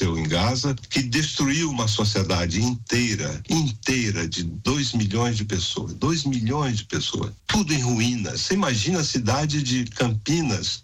aconteceu em Gaza, que destruiu uma sociedade inteira de 2 milhões de pessoas, tudo em ruínas. Você imagina a cidade de Campinas,